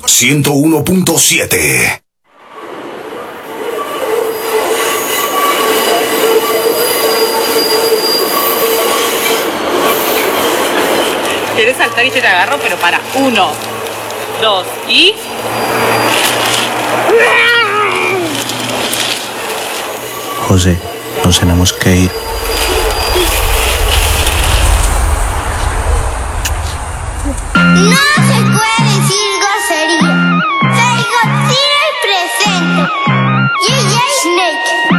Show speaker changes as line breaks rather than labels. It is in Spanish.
101.7.
¿Querés saltar y te agarro? Pero para 1, 2 y...
José, nos tenemos que ir.
No se puede decir